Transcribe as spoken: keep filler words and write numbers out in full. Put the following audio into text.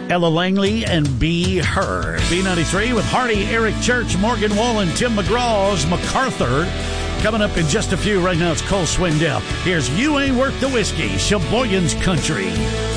Ella Langley, and Be Heard. B ninety-three with Hardy, Eric Church, Morgan Wallen, Tim McGraw's MacArthur. Coming up in just a few. Right now, it's Cole Swindell. Here's You Ain't Worth the Whiskey, Sheboygan's Country.